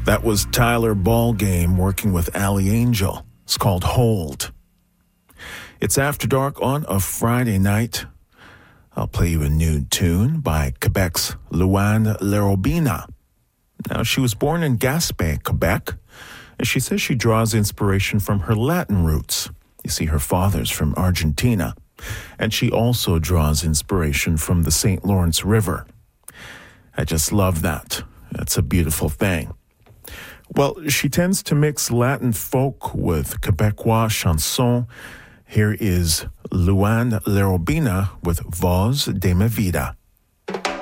That was Tyler Ballgame working with Ali Angel. It's called Hold. It's After Dark on a Friday night. I'll play you a new tune by Quebec's Louane Lerobina. Now, she was born in Gaspé, Quebec, and she says she draws inspiration from her Latin roots. You see, her father's from Argentina, and she also draws inspiration from the St. Lawrence River. I just love that. That's a beautiful thing. Well, she tends to mix Latin folk with Quebecois chanson. Here is Louane Lerobina with Voz de ma Vida.